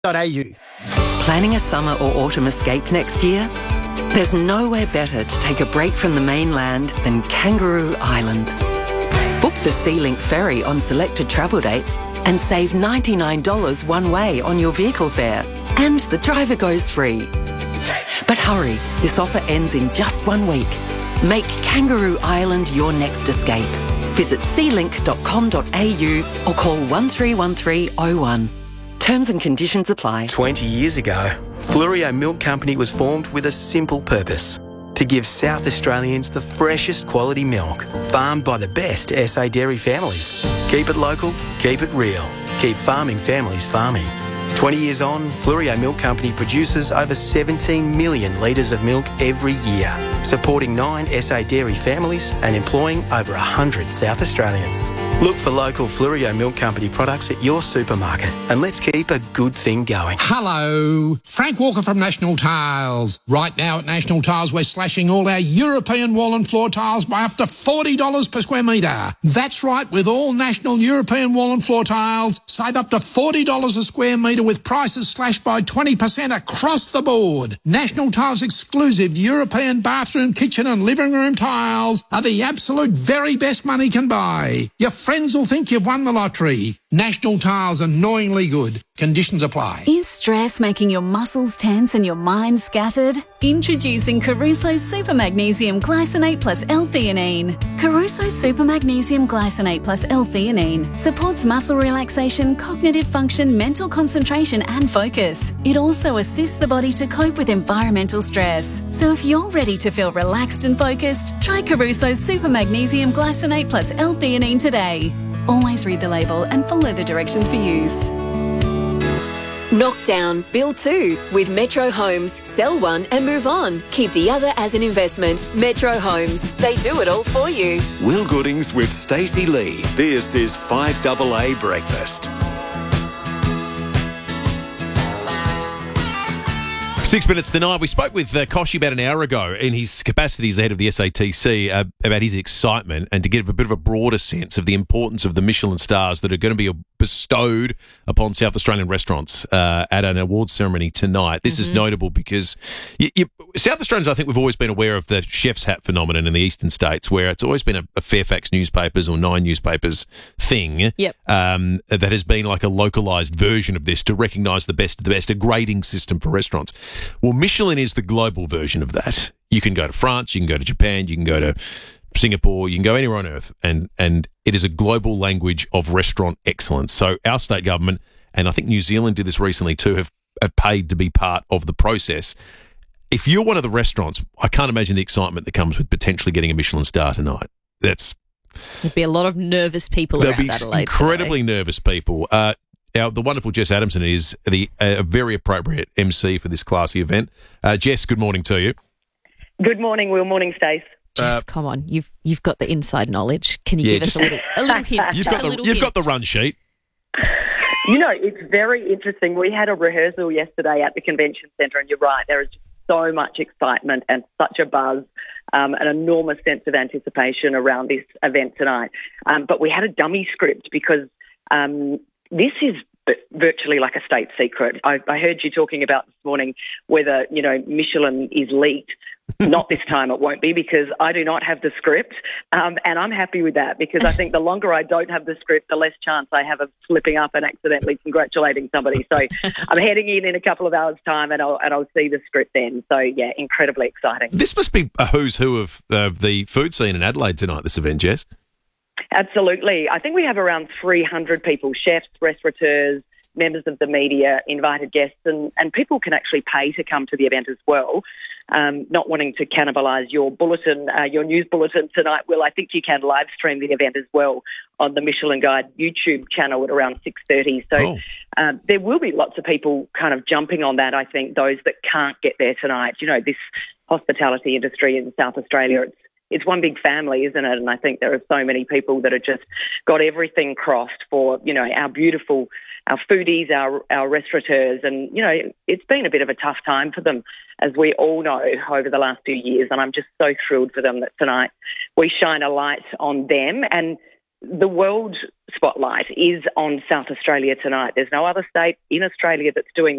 Planning a summer or autumn escape next year? There's nowhere better to take a break from the mainland than Kangaroo Island. Book the SeaLink ferry on selected travel dates and save $99 one way on your vehicle fare. And the driver goes free. But hurry, this offer ends in just 1 week. Make Kangaroo Island your next escape. Visit sealink.com.au or call 131301. Terms and conditions apply. 20 years ago, Flurio Milk Company was formed with a simple purpose: to give South Australians the freshest quality milk, farmed by the best SA dairy families. Keep it local, keep it real. Keep farming families farming. 20 years on, Flurio Milk Company produces over 17 million litres of milk every year, supporting 9 SA dairy families and employing over 100 South Australians. Look for local Flurio Milk Company products at your supermarket and let's keep a good thing going. Hello, Frank Walker from National Tiles. Right now at National Tiles, we're slashing all our European wall and floor tiles by up to $40 per square metre. That's right, with all national European wall and floor tiles, save up to $40 a square metre with prices slashed by 20% across the board. National Tiles exclusive European bathroom, kitchen and living room tiles are the absolute very best money can buy. Your friends will think you've won the lottery. National Tiles, annoyingly good. Conditions apply. Is stress making your muscles tense and your mind scattered? Introducing Caruso Super Magnesium Glycinate plus L-theanine. Caruso Super Magnesium Glycinate plus L-theanine supports muscle relaxation, cognitive function, mental concentration and focus. It also assists the body to cope with environmental stress. So if you're ready to feel relaxed and focused, try Caruso Super Magnesium Glycinate plus L-theanine today. Always read the label and follow the directions for use. Knock down, build two with Metro Homes. Sell one and move on. Keep the other as an investment. Metro Homes. They do it all for you. Will Goodings with Stacey Lee. This is 5AA Breakfast. 6 minutes to 9. We spoke with Kochie about an hour ago in his capacity as the head of the SATC about his excitement and to give a bit of a broader sense of the importance of the Michelin stars that are going to be bestowed upon South Australian restaurants at an awards ceremony tonight. This is notable because South Australians, I think we've always been aware of the chef's hat phenomenon in the eastern states, where it's always been a Fairfax newspapers or Nine newspapers thing. Yep. That has been like a localised version of this to recognise the best of the best, a grading system for restaurants. Well, Michelin is the global version of that. You can go to France, you can go to Japan, you can go to Singapore, you can go anywhere on earth, and it is a global language of restaurant excellence. So our state government, and I think New Zealand did this recently too, have paid to be part of the process. If you're one of the restaurants, I can't imagine the excitement that comes with potentially getting a Michelin star tonight. There'd be a lot of nervous people around Adelaide. There'll be incredibly nervous people. The wonderful Jess Adamson is a very appropriate MC for this classy event. Jess, good morning to you. Good morning, Will. Morning, Stace. Jess, come on. You've got the inside knowledge. Can you give us a little hint? You've got the run sheet. You know, it's very interesting. We had a rehearsal yesterday at the convention centre, and you're right, there is just so much excitement and such a buzz, an enormous sense of anticipation around this event tonight. But we had a dummy script because this is virtually like a state secret. I heard you talking about this morning whether, Michelin is leaked. Not this time, it won't be, because I do not have the script, and I'm happy with that, because I think the longer I don't have the script, the less chance I have of slipping up and accidentally congratulating somebody. So I'm heading in a couple of hours' time, and I'll see the script then. So, yeah, incredibly exciting. This must be a who's who of the food scene in Adelaide tonight, this event, Jess. Absolutely. I think we have around 300 people, chefs, restaurateurs, members of the media, invited guests, and people can actually pay to come to the event as well. Not wanting to cannibalise your bulletin, your news bulletin tonight, Will, I think you can live stream the event as well on the Michelin Guide YouTube channel at around 6:30. So there will be lots of people kind of jumping on that, I think, those that can't get there tonight. You know, this hospitality industry in South Australia, it's one big family, isn't it? And I think there are so many people that have just got everything crossed for, our foodies, our restaurateurs. And, it's been a bit of a tough time for them, as we all know, over the last few years. And I'm just so thrilled for them that tonight we shine a light on them. And the world spotlight is on South Australia tonight. There's no other state in Australia that's doing